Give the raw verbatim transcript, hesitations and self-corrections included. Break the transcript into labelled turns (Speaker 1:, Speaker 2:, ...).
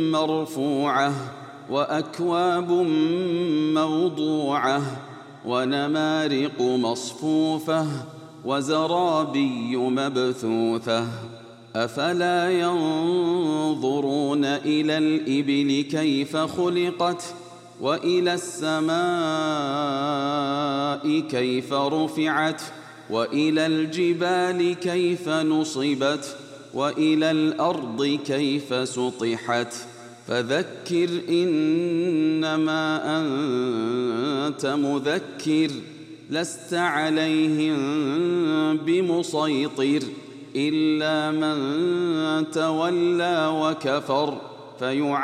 Speaker 1: مرفوعة وأكواب موضوعة ونمارق مصفوفة وزرابي مبثوثة أفلا ينظرون إلى الإبل كيف خلقت وإلى السماء كيف رفعت وإلى الجبال كيف نصبت وإلى الأرض كيف سطحت فذكر إنما أنت مذكر لست عليهم بمسيطر إلا من تولى وكفر فيعذبه